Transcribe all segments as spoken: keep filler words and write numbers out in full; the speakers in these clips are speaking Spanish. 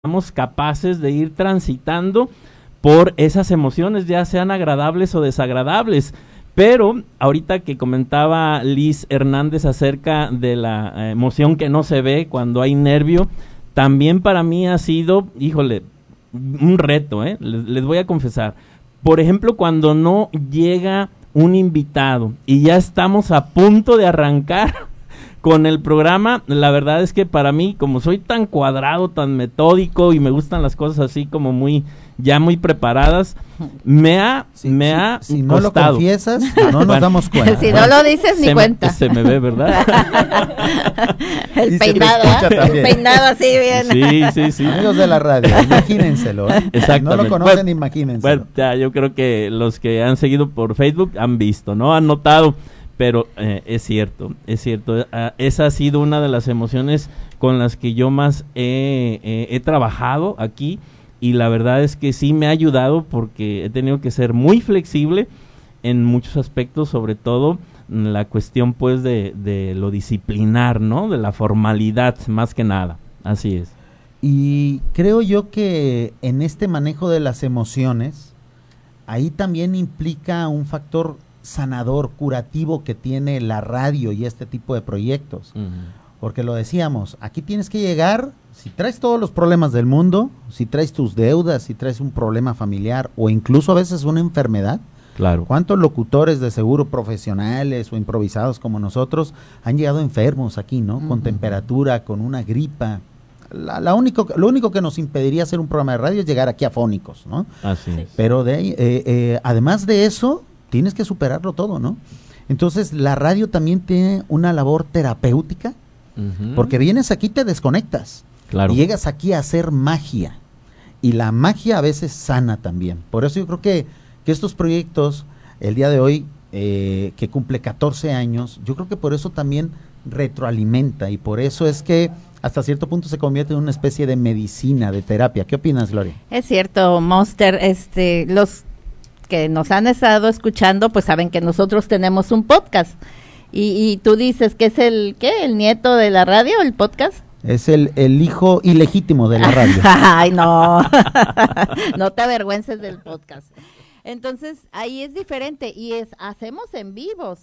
seamos capaces de ir transitando por esas emociones, ya sean agradables o desagradables. Pero ahorita que comentaba Liz Hernández acerca de la emoción que no se ve cuando hay nervio, también para mí ha sido, híjole, un reto, ¿eh? Les, les voy a confesar. Por ejemplo, cuando no llega un invitado y ya estamos a punto de arrancar con el programa, la verdad es que para mí, como soy tan cuadrado, tan metódico y me gustan las cosas así como muy, ya muy preparadas, me ha, sí, me sí, ha si no costado. lo confiesas, no nos bueno, damos cuenta. Si no lo dices, ni se cuenta. Me, se me ve, ¿verdad? El peinado, ¿eh? El peinado así bien. Sí, sí, sí. Amigos de la radio, imagínenselo, ¿eh? Exactamente. No lo conocen, bueno, imagínenselo. Bueno, ya, yo creo que los que han seguido por Facebook han visto, ¿no? Han notado. Pero eh, es cierto, es cierto, uh, esa ha sido una de las emociones con las que yo más he, eh, he trabajado aquí, y la verdad es que sí me ha ayudado porque he tenido que ser muy flexible en muchos aspectos, sobre todo la cuestión pues de, de lo disciplinar, ¿no? De la formalidad más que nada, así es. Y creo yo que en este manejo de las emociones, ahí también implica un factor sanador, curativo que tiene la radio y este tipo de proyectos. Uh-huh. Porque lo decíamos, aquí tienes que llegar, si traes todos los problemas del mundo, si traes tus deudas, si traes un problema familiar o incluso a veces una enfermedad. Claro. ¿Cuántos locutores de seguro profesionales o improvisados como nosotros han llegado enfermos aquí, ¿no? Uh-huh. Con temperatura, con una gripa. La, la único, lo único que nos impediría hacer un programa de radio es llegar aquí afónicos, ¿no? Así es. Pero de ahí, eh, eh, además de eso, tienes que superarlo todo, ¿no? Entonces, la radio también tiene una labor terapéutica, uh-huh. porque vienes aquí y te desconectas. Claro. Y llegas aquí a hacer magia. Y la magia a veces sana también. Por eso yo creo que, que estos proyectos, el día de hoy, eh, que cumple catorce años, yo creo que por eso también retroalimenta. Y por eso es que hasta cierto punto se convierte en una especie de medicina, de terapia. ¿Qué opinas, Gloria? Es cierto, Monster, este, los que nos han estado escuchando, pues saben que nosotros tenemos un podcast. Y, y tú dices que es el, ¿qué? ¿El nieto de la radio, el podcast? Es el, el hijo ilegítimo de la radio. Ay, no. No te avergüences del podcast. Entonces, ahí es diferente y es hacemos en vivos,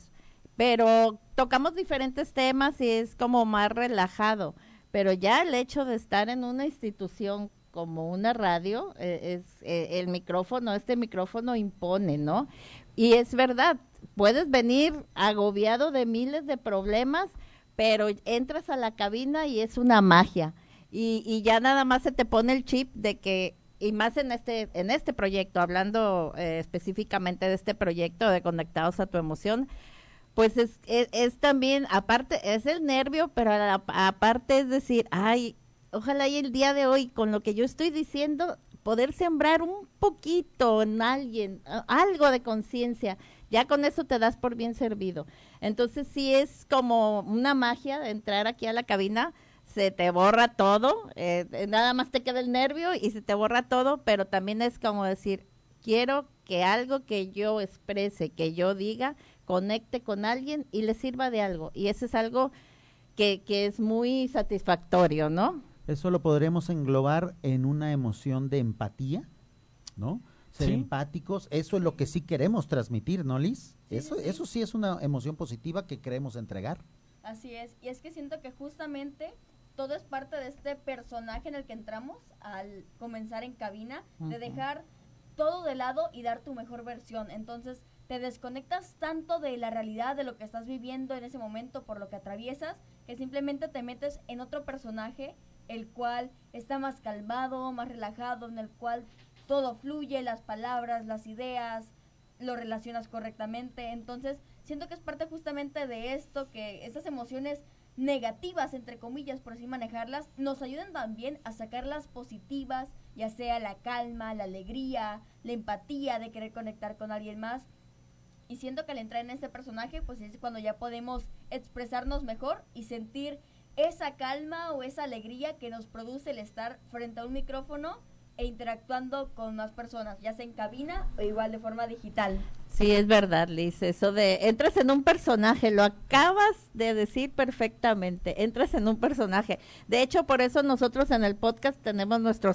pero tocamos diferentes temas y es como más relajado. Pero ya el hecho de estar en una institución como una radio, eh, es eh, el micrófono, este micrófono impone, ¿no? Y es verdad, puedes venir agobiado de miles de problemas, pero entras a la cabina y es una magia. Y, y ya nada más se te pone el chip de que, y más en este, en este proyecto, hablando eh, específicamente de este proyecto de Conectados a tu Emoción, pues es, es, es también, aparte, es el nervio, pero a la, aparte es decir, ay, ojalá y el día de hoy, con lo que yo estoy diciendo, poder sembrar un poquito en alguien, algo de conciencia, ya con eso te das por bien servido. Entonces sí es como una magia de entrar aquí a la cabina, se te borra todo, eh, nada más te queda el nervio y se te borra todo, pero también es como decir, quiero que algo que yo exprese, que yo diga, conecte con alguien y le sirva de algo. Y eso es algo que, que es muy satisfactorio, ¿no? Eso lo podremos englobar en una emoción de empatía, ¿no? Ser sí. empáticos, eso es lo que sí queremos transmitir, ¿no, Liz? Sí, eso, sí, sí. eso sí es una emoción positiva que queremos entregar. Así es, y es que siento que justamente todo es parte de este personaje en el que entramos al comenzar en cabina, uh-huh. de dejar todo de lado y dar tu mejor versión. Entonces, te desconectas tanto de la realidad, de lo que estás viviendo en ese momento, por lo que atraviesas, que simplemente te metes en otro personaje, el cual está más calmado, más relajado, en el cual todo fluye, las palabras, las ideas, lo relacionas correctamente. Entonces, siento que es parte justamente de esto, que estas emociones negativas, entre comillas, por así manejarlas, nos ayudan también a sacar las positivas, ya sea la calma, la alegría, la empatía de querer conectar con alguien más. Y siento que al entrar en este personaje, pues es cuando ya podemos expresarnos mejor y sentir esa calma o esa alegría que nos produce el estar frente a un micrófono e interactuando con más personas, ya sea en cabina o igual de forma digital. Sí, es verdad, Liz, eso de entras en un personaje, lo acabas de decir perfectamente, entras en un personaje. De hecho, por eso nosotros en el podcast tenemos nuestros